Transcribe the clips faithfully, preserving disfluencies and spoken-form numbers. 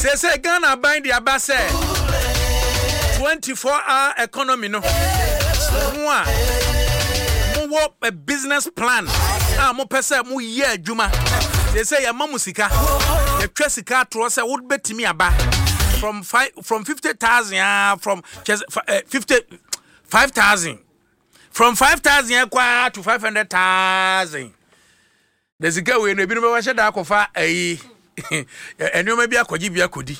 They say Ghana bind the abase twenty-four hour economy no. Moi, mo a business plan. Ah, mo pese mo ye adwuma. They say ya mamusika. The twesika to say would bet me aba from five from fifty thousand uh, from uh, fifty five thousand from five thousand to five hundred thousand. There's a girl we no bi no be da akofa eh enu ma bi akoji bi akodi.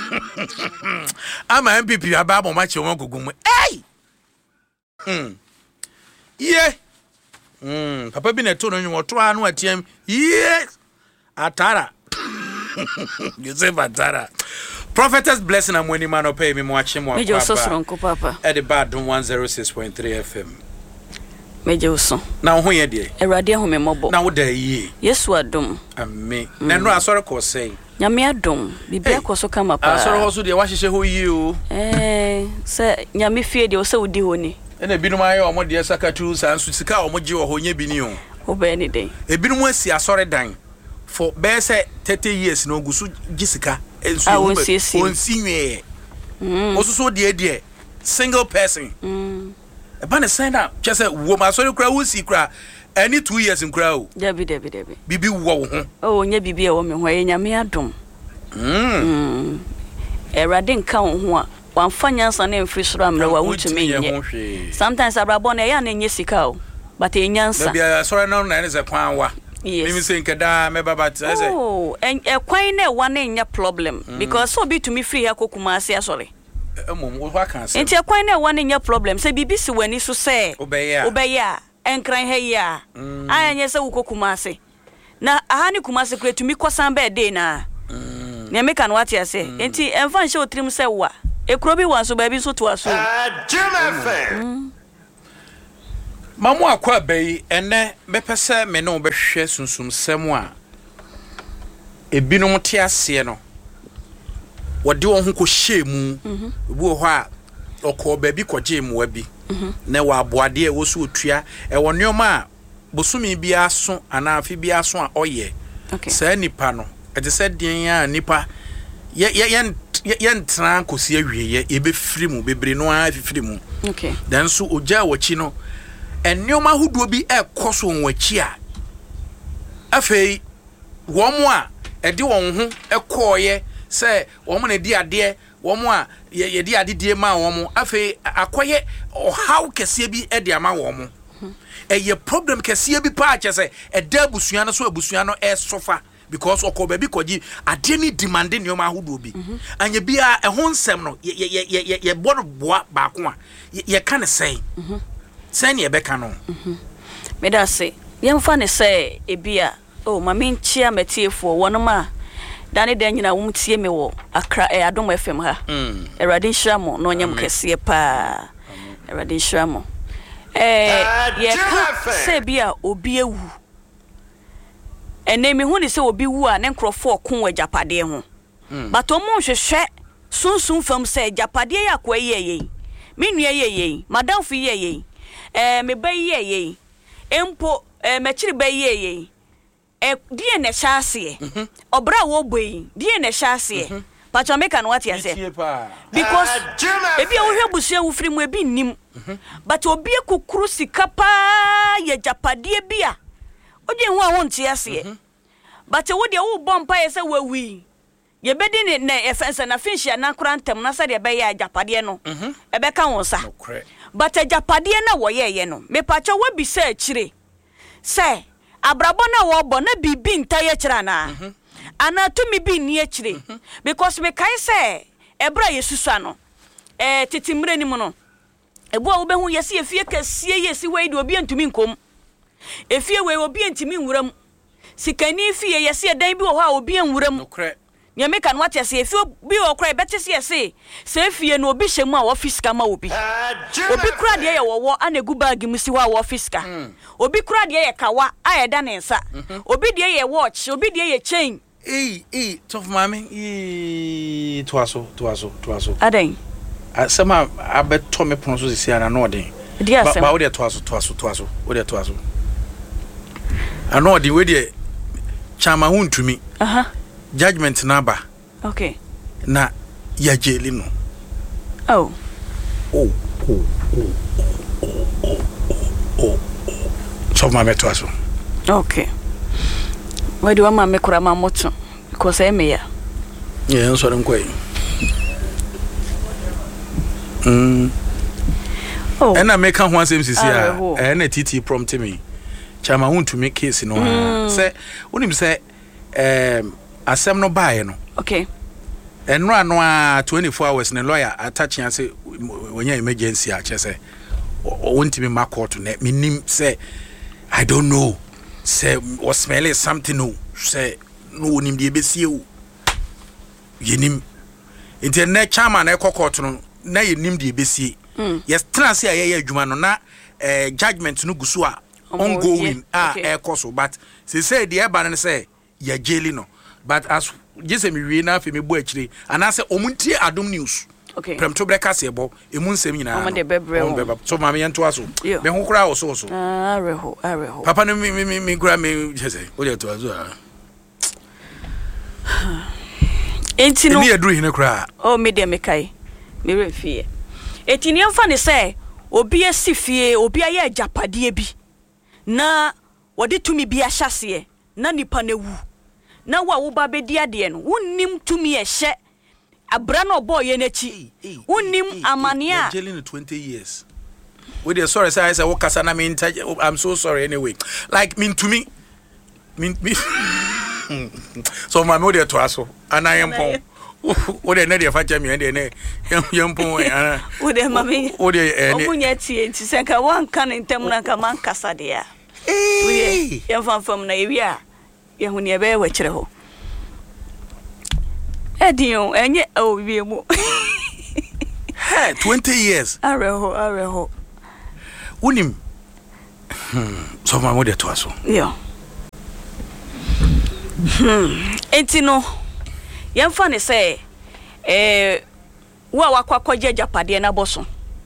Ama M P P aba mo ma che won gugum. Hey! Hmm. Yeah. Hmm, papa bi na to no nwo to anu atiem. Yes. Atara. You say Atara. Prophetess blessing and when man pay me mo achi mo papa. Mejo so sonko papa. At the bad one oh six point three F M. Mejo so. Na ho ye de. Erade ho me mobo. Na wo da yi. Yesu adom. Amen. Na no asore ko say. Nyame adom. Bibia ko so kama pa. Asore ho so de wa hihye ho yi o. Eh, se nyame fie de o se udi ho ni. E na binum aye o mo de sakatu sansu sika o mo je ho nya bi ni o. Wo be ni den. E binum asi asore dan for be say thirty years no gusu gisika. Ah, on see see. On see me. Mm. Also so de de single person. Mm. E ba na send up just say wo ma so kra wo si kra any two years in kra o. Debi debi debi. Bibi wo ho. Oh, nya bibi e wo me ho e nyame adom. Mm. Mm. Erade nka wo ho a wan fanya nsa na mfiri soro amre wa wutumi nye. Sometimes abrabo na ya na nye sika o. But e nyansa. Bia sorry no na ze kwan wa. Yes. Me say nkeda me baba t say. Oh, and e kwan na one nya problem mm. because so be to me free akokuma ase asore. Emom wo kan say. Enti e kwan na one nya problem say bibi si wani so say. Obeya. Obeya enkran ha ya. Aya nya say wukokuma ase. Na aha ni kuma ase kure to me kosan be dey na. Mm. Ne make an what ya say. Enti emfa nche otrim say wa. E kuro bi wan so ba bi so to aso. Jim F M. Mamu akwa bayi ene mepese me no behwe sunsum sem a ebinom te ase no wode won ho ko hyemu obi ho a okọ ba bi koje mu abi na wa aboade e wo so otua e won neoma a bosumi bi aso ana afi bi aso a oye sa nipa no e de se den a nipa ye ye ye ntran kosi awieye e be firi mu bebre no a firi mu okay then so oja wachi no enioma huduo bi ekoso nwachi a afei wo mo a ede won ho ekoye se wo mo na di ade wo mo a ye di ade die ma wo mo afei akoye o how kese bi ede ama wo mo eye problem kese bi pa ache se ede abusua no so abusua no e sofa because okoba bi koji ade ni demanding enioma huduo bi anye bia e ho nsem no ye ye ye ye bono boa ba ko a ye ka ne sei Send ye beka no. Mhm. Me da se. Yemfa ne se ebia oh ma me nchia metiefo wono ma dane da nyina wo mtie me wo Accra e Adom F M ha. Mm. Erade Nhyiramo no nyam kese pa. Erade Nhyiramo. Eh ye ka se bia obi ewu. Ene me hu ni se obi wu a ne nkrofo kon wajapade ho. But omo hwehwe sunsun fam se japade ya kwa ye ye. Me nua ye ye, madam fu ye ye. Eh me ba ye ye empo eh mechiri ba ye ye eh die na hyase obra wo boyi die na hyase pacho make an what you say because ebi wo hwe busia wo firi mu ebi nim but obi ekukuru sika pa ye japade bia oje hu a won tie ase but wo de wo bompa ye se wawi ye bedi ne na efense na finhia na korantem na se de be ye japade no ebe ka won sa but ajapade na wo ye ye no me pacho we bi se akire se abrabo na wo bo na bibi ntaye kira na ana to mi bi ni akire because me kai se ebra yesusu no eh titimre ni mu no ebu a wo be hu yesi efie kasie yesi we de obi antumi nkom efie we obi antumi nwuram sikani fie yesi edan bi wo ha obi anwuram Nya make an what you say if you be or cry better see say say fie no obi hyemu a office ka ma obi obi kura de ye wo an egu bag mu si wa office ka obi kura de ye kawa a da ne nsa obi de ye watch obi de ye chain eh eh tof mami eh toaso toaso toaso adan asema abeto me pono so sisi ana no den ba ba wo de toaso toaso toaso wo de toaso ano de we de chama huntumi aha judgment number okay na ya jeli no. Oh. Oh, oh, oh, oh, oh, oh, oh. So my meto aso. Okay. Why do mama me kura mamoto? Because I me ya. Yeah, so dem kwai. Mm. Oh. And I make one same sisi ah. And a T T prompt me. Chama want to make case no. Mm. Say, unim say um asem no buy no. Okay. And no no twenty-four hours na lawyer attach and say when you emergency a che say want me mark court na me nim say I don't know. Say was smell something no. Say no nim de besie o. Yenim. Internet chama na court no na yenim de besie. Yes, transi aye adwuma no na eh judgment no gusu a ongoing ah e koso but say say the eba no say ya jeli no but as just me we na fe me bo akire ana say omuntie adom news okay prem to breka se ebo emu nsem nyina no bebre so ma me yento aso me ho kura oso so ah reho reho papa no me me me kura me just say o de to aso ah enti no me aduru hine kura o me de me kai me refie eti ni amfa ne say obi asifie obi aye ajapade bi na wode tumi bi ahyase na nipa na wu na wa wo ba bedi ade no wonnim tumi ehye abra no boy ye nachi wonnim amane a jelly twenty years we dey sorry say I say what kasa na me I'm so sorry anyway like mean to me mean me so my mother to aso and I am pon o de na de fa jam ye de na yam pon ana o de mami o de eh o munya tie nti se ka wan kan ntem na ka man kasa de ya eh yam fam fam na ewi a ye hu ne e be wa kire ho edion enye o bi mu hey twenty years areho areho unim so my mother to aso yo enti no yemfa ne say eh wo wakwakoje japade na boso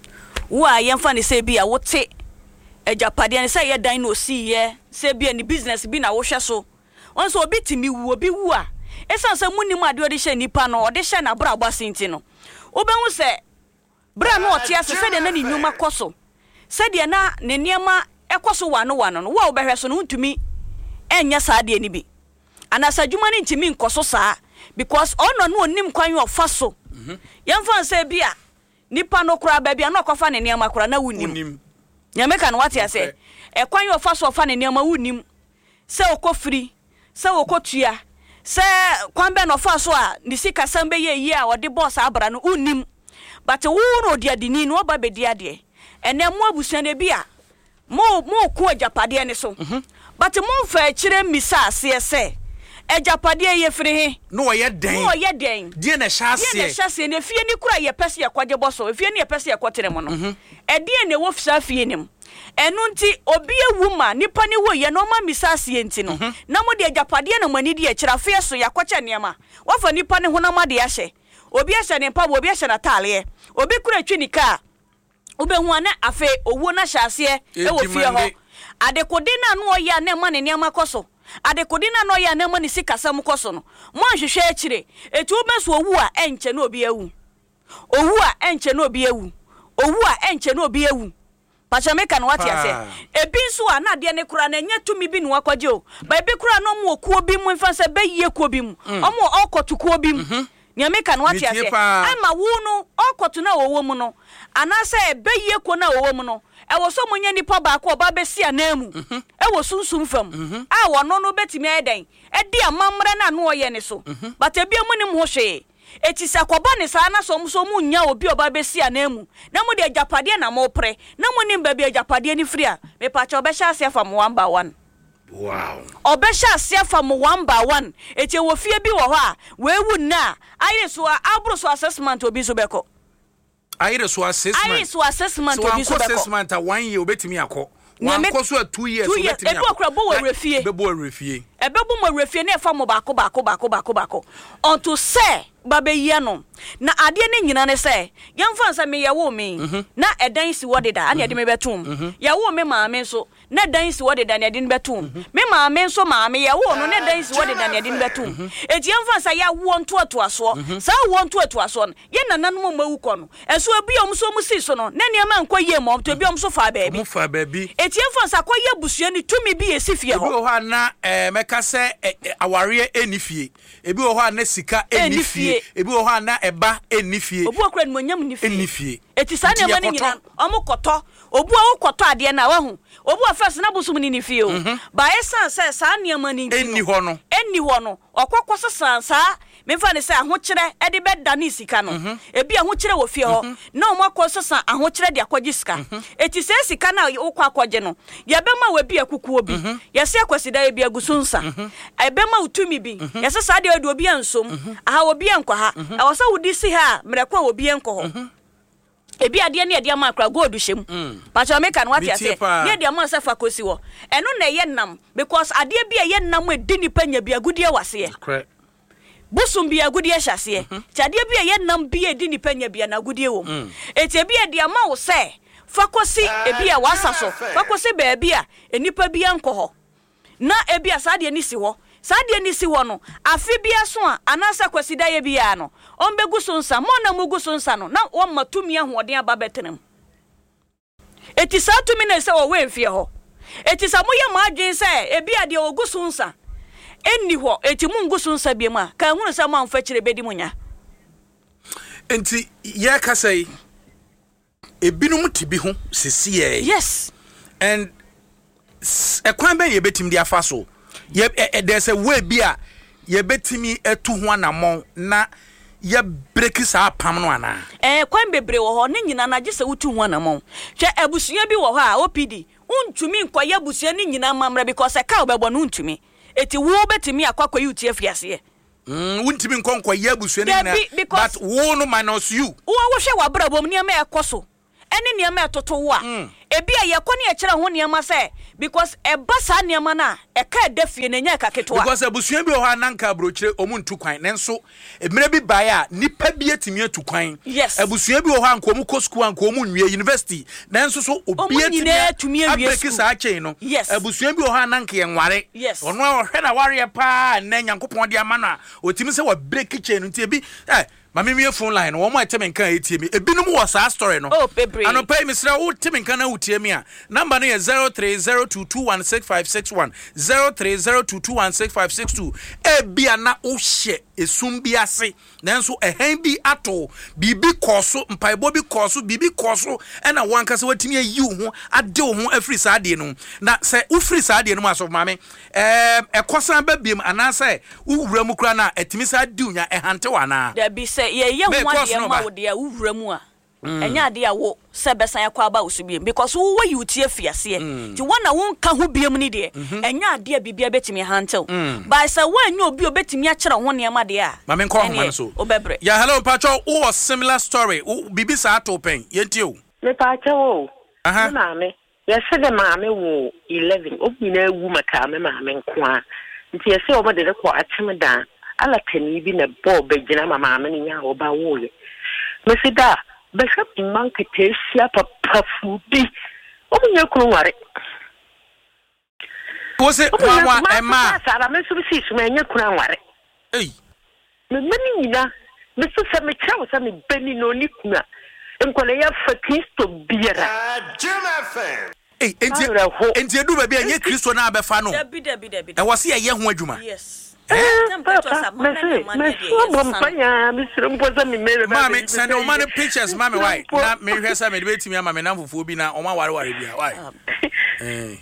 wo a yemfa ne say bia wote ajapade ne say ye dan no si ye say bia ni business bi na wo hwe so won so obi timi wu obi wu a esan say munim ade ode hye nipa no ode hye na bra bwa sinti no wo be hu say bra no ote ase say de na ni nyuma koso say de na ne niema ekoso wano wano no wo be hwe so no ntumi enya saa de ni bi anasa dwuma ni ntimi nkoso saa because ono no onim kwan yo fa so mhm yemfa say bia nipa no kura ba bia no kofa ne niema kura na wunim nyameka no wate ase e kwan yo fa so fa ne niema wunim se okofiri se okotua se kwan be no fa so a ni sika sambe ye yi a ode boss abra no unim but wo no dia dini no ba be dia de ene mo abusuan de bia mo mo ko ajapade ne so but mo fa kire misa ase se ejapade ye firi he no ye den no ye den die na hyase die na hyase ne fie ni kura ye pese ye kwaje boso fie ni ye pese ye kwatere mo no e die ne wo fisa fie nim enu nti obi ewuma nipa ni wo ye no ma misase enti no na mo de ejapade na mani de akira fie so yakwache niema wafa nipa ne honama de ahye obi ahye ne pa obi ahye na tale obi kura twi nika obe hu ana afe owo na hyase e wo fie ho adekode na no ya na ma ne niema koso adekode na no ya na ma ne sikasam koso no mo ahwehwe akire etu beso owu a enche na obi ewu owu a enche na obi ewu owu a enche na obi ewu pacha meka no wati ase ebi nso a na de ne kura na nya tumi bi no akwaje o ba ebi kura no mo okuo bi mu mfa se be yie kuo bi mu omo okotu kuo bi mu nya meka no wati ase ama wu no okotu na wowo mu no anase be yie kuo na wowo mu no e wo so munya nipa ba ko ba be sia na mu e wo sunsum fam a wo no no betimi eden e di amamre na no oye ne so but ebi mu ni mu hwe eti sakoba ne saa na so so mu nya obi oba besia na mu na mu de ajapade na mo pre na mu nim ba bi ajapade ni free a me pa cha obehya ase fam one by one wow obehya ase fam one by one eti wo fie bi wo ho a we wu na ayi so abro so assessment obi so beko ayi so assessment ayi so assessment obi so beko assessment a one year obetimi akọ one course two years obetimi akọ ebu okra bo wo refie be bo refie Ebebu mo refie na efa mo baako baako baako baako baako. Onto say babe yie no. Na ade ne nyina ne say, yemfa nsa me yawo me. Na edan si wodeda, ane ade me betum. Yawo me maame so, na edan si wodeda na ade ne betum. Me maame so maame yawo no na edan si wodeda na ade ne betum. Eti yemfa nsa ya wo nto ato aso. Sa wo nto ato aso no. Ye nananom mawu kɔ no. Eso bi om so mu si so no. Na niam ankɔ yie mo, to bi om so fa baabi. Mo fa baabi. Eti yemfa nsa kɔ ye busua ni tumi bi esi fie ho. Ebi wo ha na eh meka se aware enifie. Ebi wo ha na sika enifie. Ebi wo ha na eba enifie. Obu okura ni monyam nifie. Enifie. Eti sa ne mani nyina omo koto. Obu a wo koto ade na wahu. Obu a first na busum ni nifie o. Ba esan se sa ne mani nti. Enni ho no. Enni ho no. Okokɔ so sansa. Memfa ne se ahokyere e de beda ni sika no. Ebi ahokyere wo fie ho. Na omo akɔ so ahokyere de akɔgye sika. Eti se sika na wo kɔ akɔgye no. Ye bema we bi akukuo bi. Ye se akwasida e bi agusunsa. E bema utumi bi. Ye se sa de obi ansom. Aha obi ankɔ ha. Awo sa wudi si ha mrekwa obi ankɔ ho. Ebi ade ne ade ama akra gold hyem. Pacho meka no wati ase. Ne ade ama se fa kosi wo. Eno na ye nam because ade bi ye nam e di nipa nya bi agudie wase. Correct. Busum bi agudie hyase. Ti ade bi ye nam bi e di nipa nya bi na agudie wo. Eti ebi ade ama wo se fa kosi ebi a wasa so. Fa kosi ba bi a enipa bi ankɔ ho. Na ebi asa ade ni si ho. Sadia ni si wono afi bia so a anasa kwasida ye bia no ombegu so nsa mo na mugu so nsa no na wo matumi ahoden aba betenem eti sa tumi na se wo we mfie ho eti sa mo ye ma adwen se e bia de ogu so nsa enni ho eti mu ngu so nsa bia ma ka hunu se mo amfa kire bedi munya enti ye ka sei ebinum tibi ho sesiye yes and ekwan ben ye betim dia fa so ye there's a way bia ye betimi etu ho anamon na ye break sa pam no ana eh kwan bebre wo ho ne nyina na gese utu ho anamon hwe abusua bi wo ho a O P D untumi nkoye abusua ne nyina mamra because e ka obebo no untumi eti wo betimi akwakoye uti afiase mm untumi nkonkoye abusua ne nyina but wo no minus you wo wo hwe wabrabom ne ma ekoso ene niam etoto wo a ebi a yekoni e kire ho niam se because e basa niam na e ka dafie na nya kaketo a because abusua bi ho ananka brochire omuntu kwan nenso emre bi bae a nipa bi atimi atu kwan abusua bi ho anko mu kosku anko mu nwie university nenso so obi atimi abeki sa achen no abusua bi ho ananka ye nware ono a hwe na ware pa na nyankopon de ama na otimi se wa break chain nti ebi eh mami me phone line wo mo ateme nkan etie me ebinum wo sa story no oh pebre ano pay me sra wo teme nkan na utie me a number no is zero three zero two two one six five six one zero three zero two two one six five six two e bia na wo hye esum bi ase nanso ehan bi ato bibi koso mpaibo bi koso bibi koso ena wanka se watimi ayi ho ade ho afri sa ade no na se wo fri sa ade no aso mame eh ekosan ba biem anasa wo wura mu kura na etimi sa ade unya ehante wana da bi se ye ye ho ade ma wo de a wo wura mu a enya ade a wo se besan yakwa ba usubiem because wo wa yutie fiase ti wona won ka ho biem ni de enya ade a bibia betimi hantel by say wanyu obi obetimi a kire ho ne ma de a mame nko ho so obebre ya hello pacho wo similar story bibi sa to pen yenti o me pacho wo aha mame yesi de mame wo eleven obi na ewu maka me mame nko a nti yesi o de ko atem dan ala tani bi na bo begina mama mame ni nya oba wo ye me se da bishop manke tesia papa fudi omunya kunware wose wawa ema sara me so bi su menya kunware ei me mani nyina me so se me chawo se me beni no ni kuna enkole ya fa Kristo biara Jim F M ei enti enti edu ba bia nye Kristo na abefa no dabi dabi dabi e wose ye ho adwuma yes Mami, send o man pictures, mami, why? Na me hwesa me debate me ama me na fufu bi na o ma ware ware bia, why? Eh.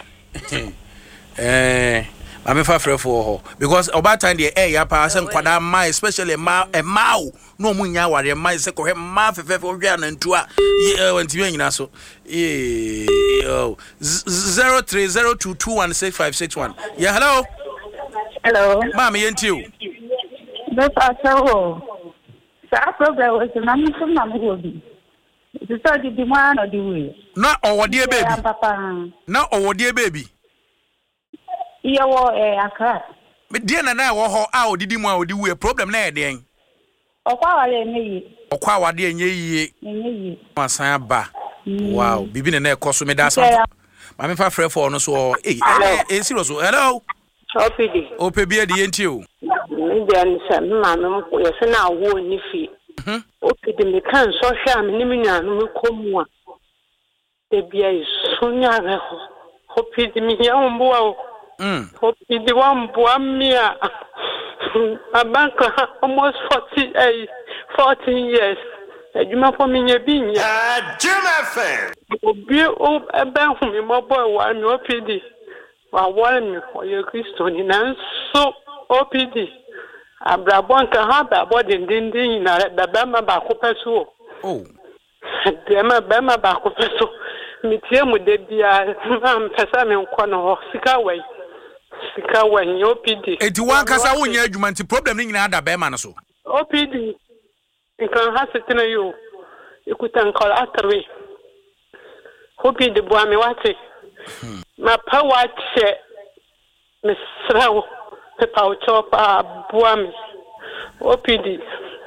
Eh, mami fa frefo ho because oba time dey eh ya pa say kwada ma especially ma e ma o no mu nya ware ma say ko he ma fefefe hwa na ntu a wanti me nyina so. Eh, oh zero three zero two two one six five six one. Yeah, hello. Hello. Mama, you That's our Sa program was a man from Mamma Woody. It's a the demand or the way. Not our dear baby. Papa. Not our dear baby. Yeah, well, eh, Accra. But dear na wo ho a odidi mu a odi wu problem na e den. Okwa wale nyi. Okwa wade enye yie. Enye yie. Masan aba. Wow, bibi na na ekoso me da san. Ma me fa frɛ for no so eh eh serious. Hello. Opidi. Opebi e de yenti o. Me dia ni sa ma me ko ye se na wo ni fi. Mhm. Opidi me kan so hwe am ni me nua no me komu a. De bia iso nya re ho. Opidi mi ya mbo a. Mm. Opidi wa mbo amia. Abanka almost forty eh fourteen years. Ejuma for me nye bi nya. Uh, Jim F M. Obi o ebe hu mi mo boy wa mi Opidi. Wa wa mi oye Kristo ni na so Opidi. Abrabon ka ha ba bo din din din na baba ma ba ko peso. Oh. Bema bema ba ko peso. Mi tie mu de bia am pesa me nko no sika wai. Sika wai Opidi. Enti wan kasa wonya adwuma nti problem ni nyina da be ma no so. Opidi. Nkan ha setina yo. Ikutan kola three. Opidi bo mi wate. Ma pa wache me srawo. Pepa uchopa buami. Opidi.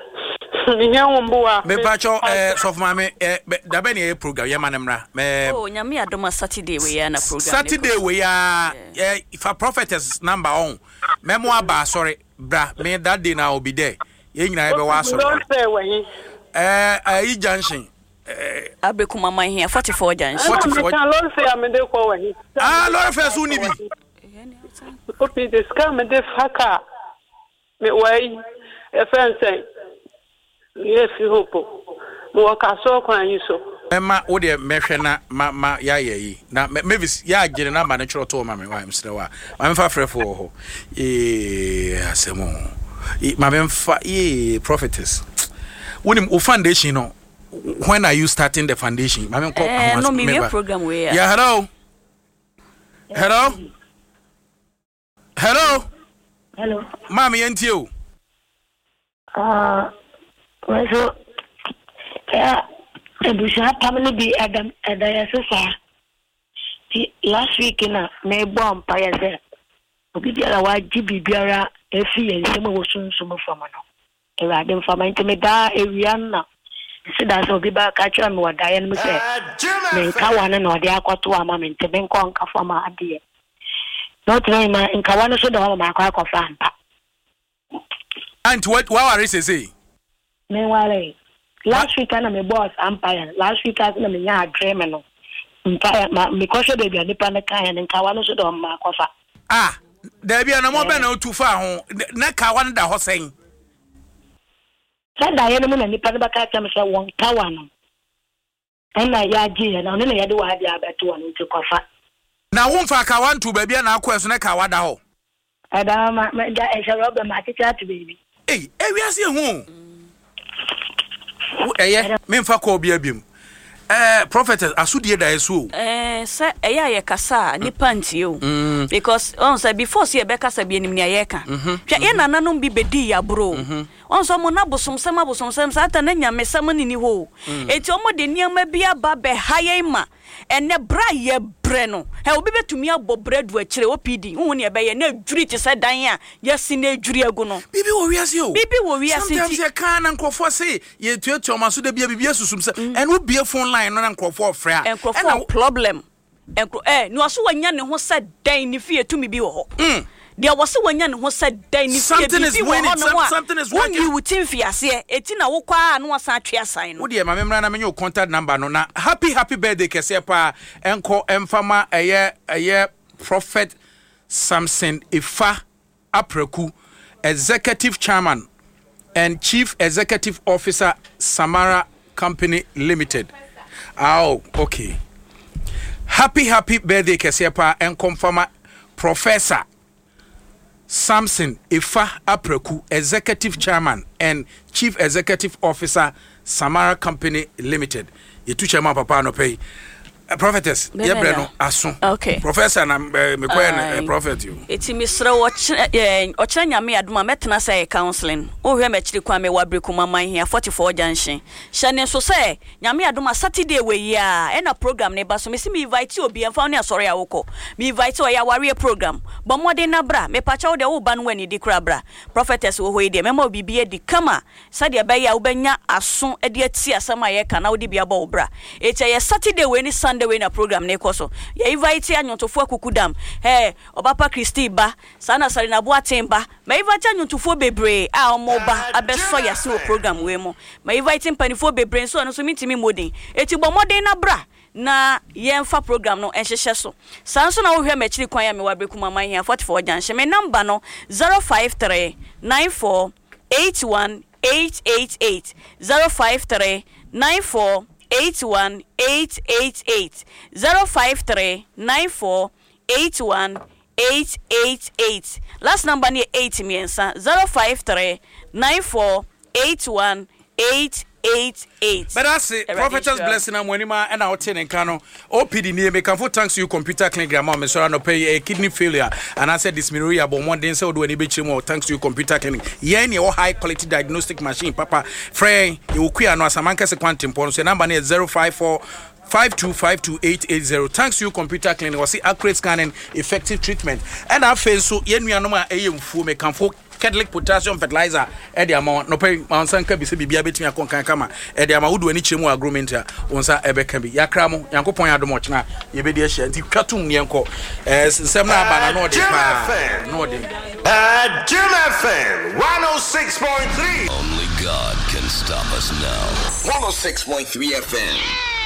Me pacho eh sof mame eh da be ne program ye manemra me oh nyame adoma Saturday we ya na program Saturday we ya eh if a prophetess number on me mo aba sorry bra me that day na obi there ye nyina be wa sorry eh eh junction eh abekuma man here forty-four junction forty-four Lord say am de ko we ah Lord fe so ni bi Opidi the scam de faka me wai e fence yes hopo mo ka so kwan yi so ema wo de mehwe na ma ma ya yi na Mavis ya agire na ma ne chiro to ma me wa msre wa ma me fa frefo ho eh asemo ma me fa eh prophetess wonim o foundation no when are you starting the foundation ma me ko eh no me program we ya yeah hello hello hello hello ma me yenti o ah so yeah ebusha family be adam adaya so far last week na me bomb pa ya se obi biara wa jibi biara efi ye nsem wo sunsun fam no e wa dem fam nti me da ewia na se da so obi ba ka kira me wada ya no se me ka wana na ode akwato ama me nti me nko nka fam ade no try ma nka wana so da ma akwa akwa fa mpa and what what are you say me wale last week na me boss empire last week na me nya dream no empire ma me ko so de bia nipa na kan ya nka wano so do ma kofa ah da bia na mo be na otu fa ho na ka wan da ho sen sa da ye no na nipa na baka cha me se won tawa no na ya ji ya na no na ya de wa dia beto no nti kofa na wo mfa ka wan tu ba bia na akọ eso na ka wada ho ada ma da e se robe ma ti chat baby eh ewiase hu eh me mfa ko bia bim eh prophetess asudie da eso eh se eya ye kasa nipa ntie o because on say before say be kasa bi enim ne ye ka hwa ye nananom bi bedi ya bro on so mo na bosom sem abosom sem sa ta na nyame sem ni ni ho eti o mo de niam bi aba be haye ma ene bra ye bre no he obi betumi abo bread wa kire opidi hu ne be ye na adwuri ti se dan a yesi na adwuri agu no bibi wo wiase o bibi wo wiase ti sometimes ye kan na nkofo say ye tuatu ma so da bia bibi asusum se ene wo bia phone line no na nkofo ofre a ena problem enko eh no aso wanya ne ho se dan ni fie tumi bi wo ho mm dia wose wanya ne ho se dan ni fie bi wo ho something is working you wutin fiase eti na wo kwa na wasan atwe asan no wo de ma memra na menyo contact number no na happy happy birthday kese pa enko emfama eye eye prophet Samson Ifa Apreku executive chairman and chief executive officer Samara Company Limited. Oh, okay. Happy happy birthday kese pa enko mfama professor Samson Ifa Apreku, Executive Chairman and Chief Executive Officer, Samara Company Limited. You two chairman papa no pay. prophetess yebre no aso okay professor na me koye na prophet you eti misra wo ochira nyame adoma metena say counseling o hwe machiri kwa me wabreku mama hia forty-four junction hyane so say nyame adoma Saturday we ya e na program ne ba so me si me invite obi emfa ne asori awoko me invite o ya ware program bo mode na bra me pacha wo de wo ba no wani di kra bra prophetess wo hoyi de me ma bibi e di kama sade be ya wo benya aso e de ati asama ye kana wo di bia bo bra eti ye Saturday we ni Sunday we na program ne koso ye invite anyotofo akukudam eh obapa Christy ba sana sare na boaten ba ma invite anyotofo bebre a omo ba abeso ya se o program we mo ma invite mpanifo bebre so no so mitimi modin eti bo modin na bra na yemfa program no enhyehyɛ so sanso na wo hwɛ machiri kwan ya me wabreku mama hia forty-four janhye me number no zero five three nine four eight one eight eight eight zero five three nine four eight one eight eight eight zero five three nine four eight one eight eight eight last number ni eight miensa zero five three nine four eight one eight eight eight. But I say prophetess blessing am wenima and out in kano O P D near me can for thanks to you computer clinic grandma me so no pay a kidney failure and I said dysmenorrhea but one day so do any be more thanks to you computer clinic ye any high quality diagnostic machine papa frey you ku no asamanka se quantum pon so number is zero five four five two five two eight eight zero. Thanks to you computer clinic was see accurate scanning effective treatment and I feel so ye nuanom a eyemfu me kan for Catholic potassium fertilizer e de ama no pay mansanka bi se bibia betimi akonkan kama e de ama wudu ani chemu agreement a wonsa ebeka bi yakra mo yankopon adom ochena ye be de ahia nti twatum ne enko eh nsem na aba na no de pa no de uh Jim F M one oh six point three. Only God can stop us now. one oh six point three F M.